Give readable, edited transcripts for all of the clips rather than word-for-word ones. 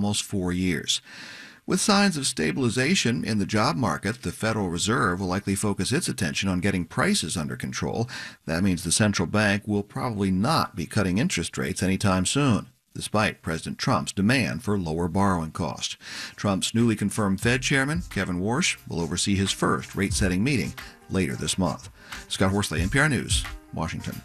almost 4 years. With signs of stabilization in the job market, the Federal Reserve will likely focus its attention on getting prices under control. That means the central bank will probably not be cutting interest rates anytime soon, despite President Trump's demand for lower borrowing costs. Trump's newly confirmed Fed chairman, Kevin Warsh, will oversee his first rate-setting meeting later this month. Scott Horsley, NPR News, Washington.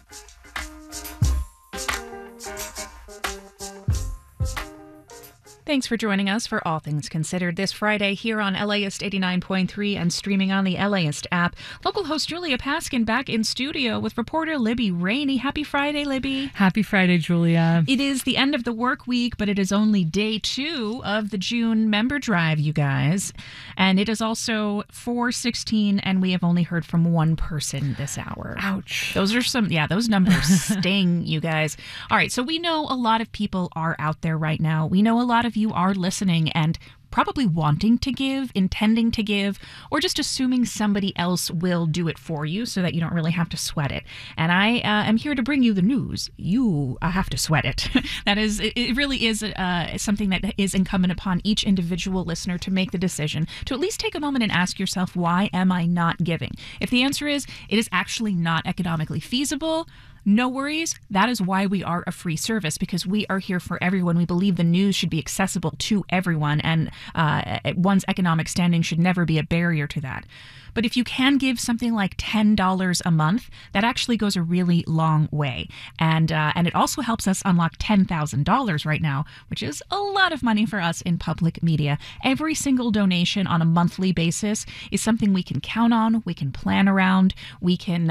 Thanks for joining us for All Things Considered this Friday here on LAist 89.3 and streaming on the LAist app. Local host Julia Paskin back in studio with reporter Libby Rainey. Happy Friday, Libby. Happy Friday, Julia. It is the end of the work week, but it is only day 2 of the June member drive, you guys. And it is also 4:16, and we have only heard from one person this hour. Ouch. Those numbers sting, you guys. All right, so we know a lot of people are out there right now. We know a lot of you are listening and probably wanting to give, intending to give, or just assuming somebody else will do it for you so that you don't really have to sweat it. And I am here to bring you the news. You have to sweat it. That is, it really is something that is incumbent upon each individual listener to make the decision, to at least take a moment and ask yourself, why am I not giving? If the answer is, it is actually not economically feasible, no worries. That is why we are a free service, because we are here for everyone. We believe the news should be accessible to everyone, and one's economic standing should never be a barrier to that. But if you can give something like $10 a month, that actually goes a really long way. And it also helps us unlock $10,000 right now, which is a lot of money for us in public media. Every single donation on a monthly basis is something we can count on, we can plan around, we can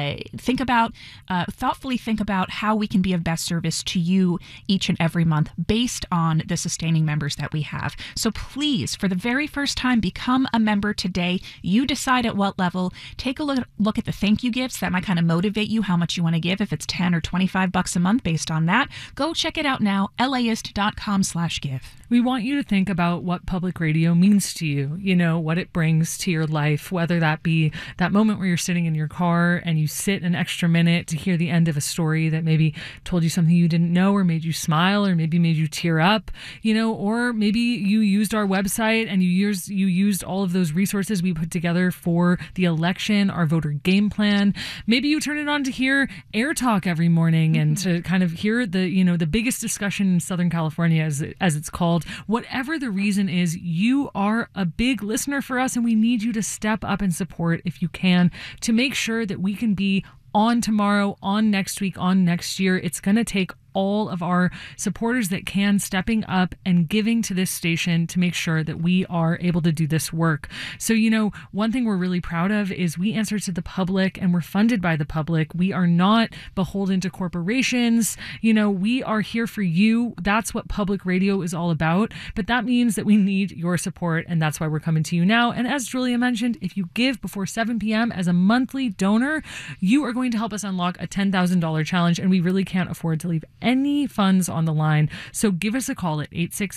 thoughtfully think about how we can be of best service to you each and every month based on the sustaining members that we have. So please, for the very first time, become a member today. You decide at what level. Take a look at the thank you gifts. That might kind of motivate you how much you want to give, if it's $10 or $25 a month based on that. Go check it out now, laist.com/give. We want you to think about what public radio means to you, what it brings to your life, whether that be that moment where you're sitting in your car and you sit an extra minute to hear the end of a story that maybe told you something you didn't know, or made you smile, or maybe made you tear up, or maybe you used our website and you used all of those resources we put together for the election, our voter game plan. Maybe you turn it on to hear Air Talk every morning and to kind of hear the biggest discussion in Southern California, as it's called. Whatever the reason is, you are a big listener for us, and we need you to step up and support if you can, to make sure that we can be on tomorrow, on next week, on next year. It's going to take all of our supporters that can stepping up and giving to this station to make sure that we are able to do this work. So, one thing we're really proud of is we answer to the public, and we're funded by the public. We are not beholden to corporations. We are here for you. That's what public radio is all about. But that means that we need your support, and that's why we're coming to you now. And as Julia mentioned, if you give before 7 p.m. as a monthly donor, you are going to help us unlock a $10,000 challenge, and we really can't afford to leave any funds on the line. So give us a call at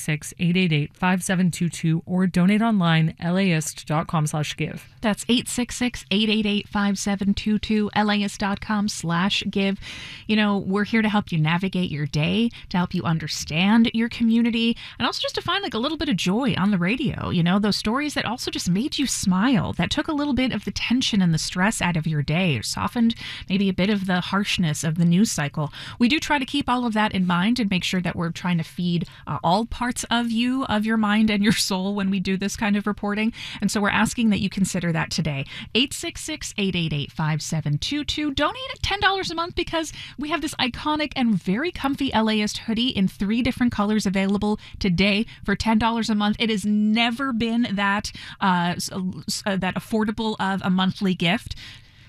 866-888-5722 or donate online, laist.com/give. That's 866-888-5722, laist.com/give. We're here to help you navigate your day, to help you understand your community, and also just to find a little bit of joy on the radio. Those stories that also just made you smile, that took a little bit of the tension and the stress out of your day, or softened maybe a bit of the harshness of the news cycle. We do try to keep all of that in mind and make sure that we're trying to feed all parts of you, of your mind and your soul when we do this kind of reporting. And so we're asking that you consider that today. 866-888-5722. Donate at $10 a month, because we have this iconic and very comfy LAist hoodie in 3 different colors available today for $10 a month. It has never been that affordable of a monthly gift.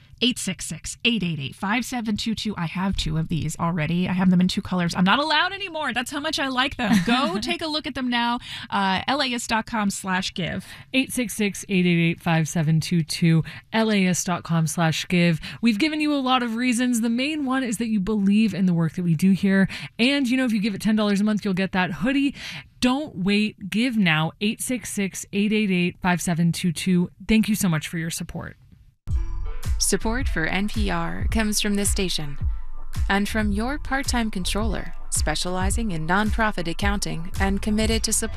866-888-5722. I have 2 of these already. I have them in 2 colors. I'm not allowed anymore. That's how much I like them. Go take a look at them now. laist.com/give. 866-888-5722. laist.com/give. We've given you a lot of reasons. The main one is that you believe in the work that we do here. And, if you give it $10 a month, you'll get that hoodie. Don't wait. Give now. 866-888-5722. Thank you so much for your support. Support for NPR comes from this station and from your part-time controller, specializing in nonprofit accounting and committed to support